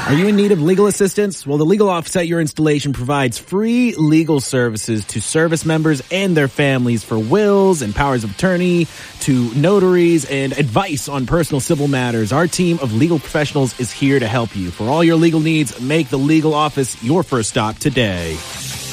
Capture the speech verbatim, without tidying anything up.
Are you in need of legal assistance? Well, the Legal Office at your installation provides free legal services to service members and their families for wills and powers of attorney, to notaries, and advice on personal civil matters. Our team of legal professionals is here to help you. For all your legal needs, make the Legal Office your first stop today.